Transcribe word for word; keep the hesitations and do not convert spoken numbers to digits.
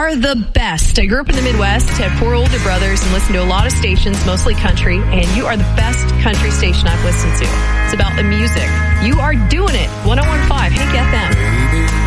are the best. I grew up in the Midwest, had four older brothers, and listened to a lot of stations, mostly country, and you are the best country station I've listened to. It's about the music. You are doing it. one oh one point five Hank F M.